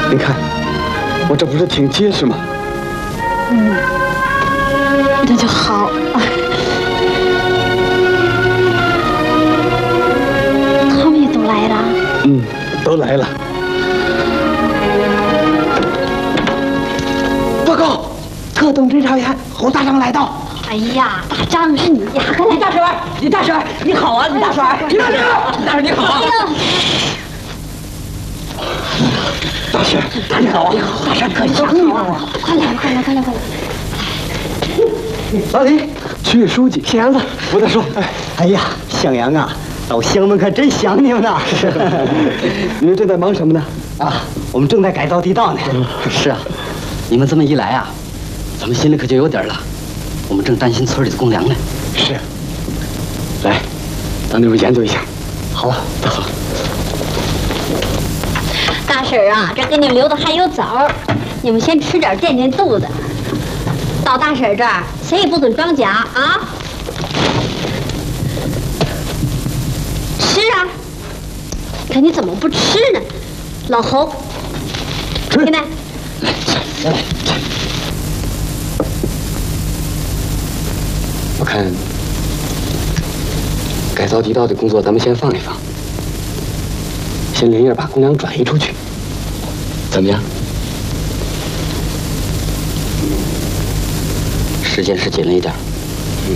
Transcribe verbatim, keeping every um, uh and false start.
你看，我这不是挺结实吗？ 嗯，那就好。他们也都来了。 嗯，都来了。报告，特种侦查员侯大长来到。 哎呀，大张是你呀！ 李大婶，李大婶，你好啊，李大婶，李大婶，李大婶你好啊！ 大婶， 你好啊，大婶可想你了。 快来，快来，快来，快来！ 老李，区委书记，向阳子，我再说。 哎呀，向阳啊，老乡们可真想你们呐！ 你们正在忙什么呢？ 啊，我们正在改造地道呢。 是啊，你们这么一来啊，咱们心里可就有底儿了。我们正担心村里的公粮呢。 是。来，让你们研究一下。 好， 走走。 大婶啊，这给你们留的还有枣儿，你们先吃点垫垫肚子。到大婶这儿，谁也不准装假啊！吃啊！可你怎么不吃呢？老侯， 吃。 进来。 来来， 我看改造地道的工作咱们先放一放，先连夜把公粮转移出去，怎么样？ 时间是紧了一点。